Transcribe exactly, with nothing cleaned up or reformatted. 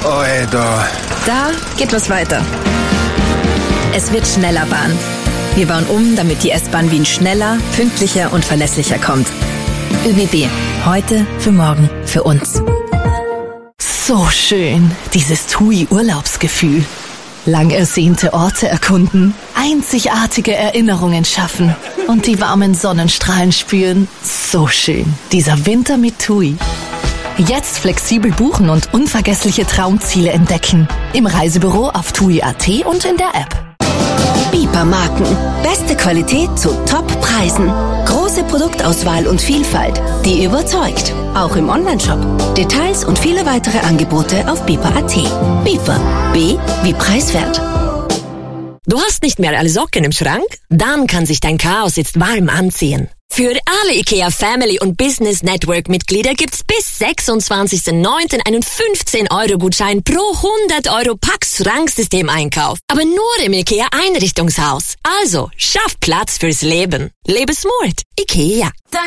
Oi, da. Da geht was weiter. Es wird schneller Bahn. Wir bauen um, damit die S-Bahn Wien schneller, pünktlicher und verlässlicher kommt. ÖBB. Heute für morgen für uns. So schön, dieses T U I-Urlaubsgefühl. Lang ersehnte Orte erkunden, einzigartige Erinnerungen schaffen und die warmen Sonnenstrahlen spüren. So schön, dieser Winter mit T U I. Jetzt flexibel buchen und unvergessliche Traumziele entdecken. Im Reisebüro auf T U I Punkt A T und in der App. Biper Marken. Beste Qualität zu Top-Preisen. Große Produktauswahl und Vielfalt, die überzeugt. Auch im Onlineshop. Details und viele weitere Angebote auf Biper Punkt A T. Biper. B wie preiswert. Du hast nicht mehr alle Socken im Schrank? Dann kann sich dein Chaos jetzt warm anziehen. Für alle IKEA Family und Business Network Mitglieder gibt's bis sechsundzwanzigsten neunten einen fünfzehn Euro Gutschein pro hundert Euro Pax Schranksystem-Einkauf. Aber nur im IKEA Einrichtungshaus. Also, schaff Platz fürs Leben. Lebe smart. IKEA.